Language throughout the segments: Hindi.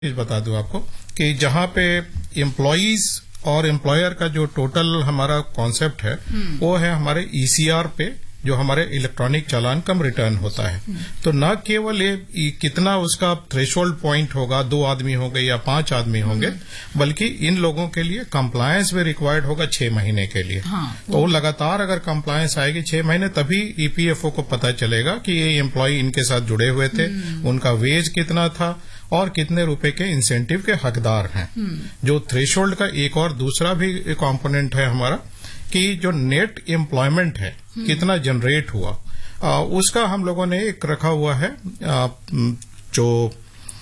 चीज बता दूं आपको कि जहां पे एम्प्लॉइज और एम्प्लॉयर का जो टोटल हमारा कॉन्सेप्ट है वो है हमारे ईसीआर पे, जो हमारे इलेक्ट्रॉनिक चालान कम रिटर्न होता है। तो न केवल ये कितना उसका थ्रेशोल्ड पॉइंट होगा, 2 आदमी होंगे या 5 आदमी होंगे, बल्कि इन लोगों के लिए कंप्लायंस भी रिक्वायर्ड होगा 6 महीने के लिए। तो लगातार अगर कंप्लायंस आएगी 6 महीने, तभी ईपीएफओ को पता चलेगा कि ये एम्प्लॉय इनके साथ जुड़े हुए थे, उनका वेज कितना था और कितने रुपए के इंसेंटिव के हकदार हैं। जो थ्रेशोल्ड का एक और दूसरा भी कंपोनेंट है हमारा कि जो नेट एम्प्लॉयमेंट है कितना जनरेट हुआ, उसका हम लोगों ने एक रखा हुआ है। जो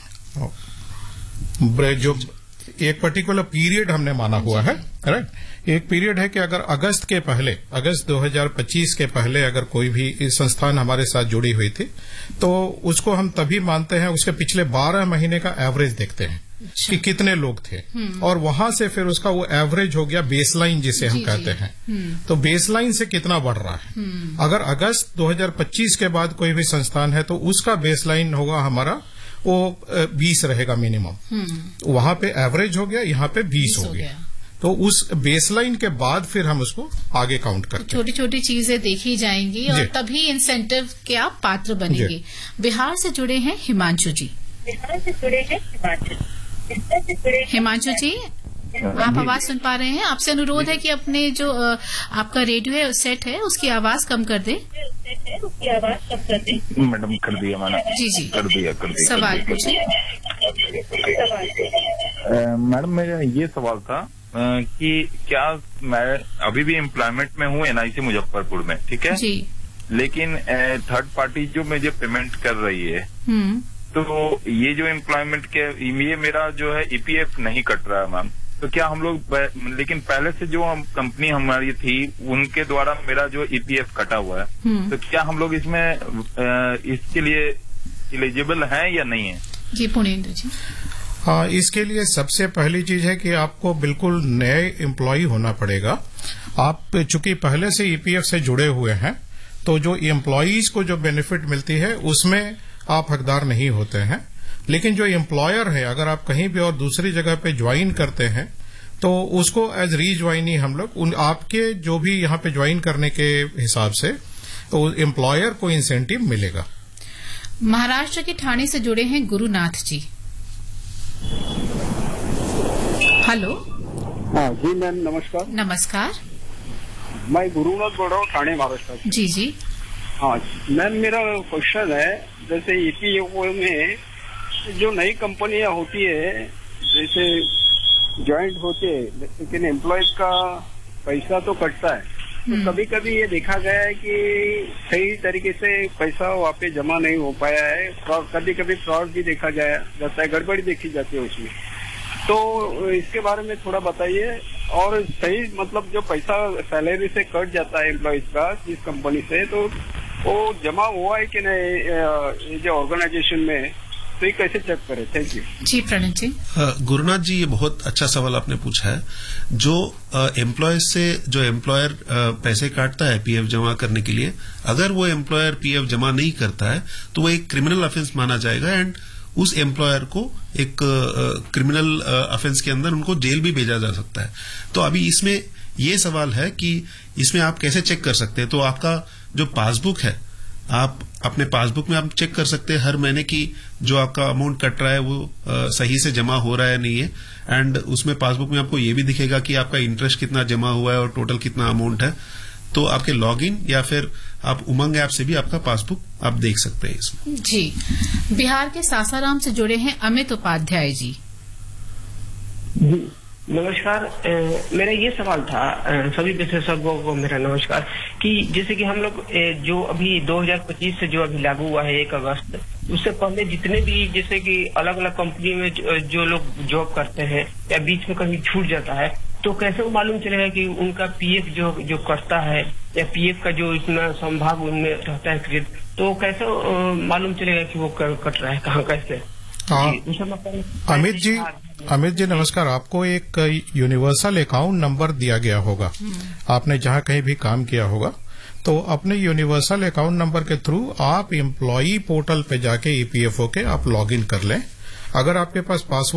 एक पर्टिकुलर पीरियड हमने माना हुआ है, राइट। एक पीरियड है कि अगर अगस्त 2025 के पहले अगर कोई भी इस संस्थान हमारे साथ जुड़ी हुई थी, तो उसको हम तभी मानते हैं, उसके पिछले 12 महीने का एवरेज देखते हैं कि कितने लोग थे, और वहां से फिर उसका वो एवरेज हो गया बेसलाइन जिसे हम कहते हैं। तो बेसलाइन से कितना बढ़ रहा है। अगर अगस्त 2025 के बाद कोई भी संस्थान है तो उसका बेसलाइन होगा हमारा वो 20 रहेगा मिनिमम। वहां पे एवरेज हो गया, यहाँ पे 20 हो गया। तो उस बेसलाइन के बाद फिर हम उसको आगे काउंट करते हैं। छोटी छोटी चीजें देखी जाएंगी और तभी इंसेंटिव के आप पात्र बनेंगे। बिहार से जुड़े हैं हिमांशु जी। हिमांशु जी, आप आवाज सुन पा रहे हैं? आपसे अनुरोध है कि अपने जो आपका रेडियो है सेट है उसकी आवाज कम कर दें। मैडम कर दिया मैंने। जी कर दिया। सवाल पूछिए। मैडम मेरा ये सवाल था कि क्या मैं अभी भी एम्प्लॉयमेंट में हूँ एनआईसी मुजफ्फरपुर में, ठीक है जी। लेकिन थर्ड पार्टी जो मुझे पेमेंट कर रही है, तो ये जो एम्प्लॉयमेंट के ये मेरा जो है ईपीएफ नहीं कट रहा है मैम। तो क्या हम लोग, लेकिन पहले से जो हम कंपनी हमारी थी उनके द्वारा मेरा जो ईपीएफ कटा हुआ है, तो क्या हम लोग इसमें इसके लिए एलिजिबल हैं या नहीं है? जी पुणेंद्र जी। हाँ, इसके लिए सबसे पहली चीज है कि आपको बिल्कुल नए एम्प्लॉय होना पड़ेगा। आप चूंकि पहले से ईपीएफ से जुड़े हुए हैं, तो जो एम्प्लॉयज को जो बेनिफिट मिलती है उसमें आप हकदार नहीं होते हैं। लेकिन जो एम्प्लॉयर है, अगर आप कहीं भी और दूसरी जगह पे ज्वाइन करते हैं तो उसको एज रीज्वाइनी हम लोग आपके जो भी यहाँ पे ज्वाइन करने के हिसाब से तो एम्प्लॉयर को इंसेंटिव मिलेगा। महाराष्ट्र के ठाणे से जुड़े हैं गुरुनाथ जी। हेलो। हाँ जी मैम, नमस्कार। नमस्कार। मैं गुरुनाथ बोल रहा हूँ, ठाणे महाराष्ट्र से। जी। हाँ मैम, मेरा क्वेश्चन है, जैसे ईपीएफओ में जो नई कंपनियां होती है, जैसे ज्वाइंट होते हैं, लेकिन एम्प्लॉयज का पैसा तो कटता है, तो कभी कभी ये देखा गया है कि सही तरीके से पैसा वहाँ पे जमा नहीं हो पाया है। कभी कभी फ्रॉड भी देखा जाता है, गड़बड़ी देखी जाती है उसमें। तो इसके बारे में थोड़ा बताइए। और सही मतलब जो पैसा सैलरी से कट जाता है एम्प्लॉयज का जिस कंपनी से, तो वो जमा हुआ है कि नहीं ये जो ऑर्गेनाइजेशन में, तो ये कैसे चेक करें? थैंक यू जी। प्रणव जी। गुरुनाथ जी, ये बहुत अच्छा सवाल आपने पूछा है। जो एम्प्लॉय से जो एम्प्लॉयर पैसे काटता है पीएफ जमा करने के लिए, अगर वो एम्प्लॉयर पीएफ जमा नहीं करता है तो वो एक क्रिमिनल ऑफेंस माना जाएगा एंड उस एम्प्लॉयर को एक क्रिमिनल ऑफेंस के अंदर उनको जेल भी भेजा जा सकता है। तो अभी इसमें ये सवाल है कि इसमें आप कैसे चेक कर सकते हैं। तो आपका जो पासबुक है, आप अपने पासबुक में आप चेक कर सकते हैं हर महीने की जो आपका अमाउंट कट रहा है वो सही से जमा हो रहा है नहीं है। एंड उसमें पासबुक में आपको ये भी दिखेगा कि आपका इंटरेस्ट कितना जमा हुआ है और टोटल कितना अमाउंट है। तो आपके लॉगिन या फिर आप उमंग ऐप से भी आपका पासबुक आप देख सकते हैं इसमें। जी। बिहार के सासाराम से जुड़े हैं अमित उपाध्याय जी। नमस्कार। मेरा ये सवाल था, सभी विशेषज्ञों को मेरा नमस्कार, कि जैसे कि हम लोग जो अभी 2025 से जो अभी लागू हुआ है 1 अगस्त, उससे पहले जितने भी जैसे कि अलग अलग कंपनी में जो लोग जॉब करते हैं या बीच में कहीं छूट जाता है, तो कैसे वो मालूम चलेगा कि उनका पीएफ जो कटता है या पीएफ का जो इतना संभाग उनमें रहता है क्रेडिट, तो कैसे मालूम चलेगा कि वो कट रहा है, कहाँ कैसे? अमित जी नमस्कार। आपको एक यूनिवर्सल अकाउंट नंबर दिया गया होगा, आपने जहां कहीं भी काम किया होगा, तो अपने यूनिवर्सल अकाउंट नंबर के थ्रू आप एम्प्लॉई पोर्टल पे जाके ईपीएफओ के आप लॉगिन कर लें। अगर आपके पास पासवर्ड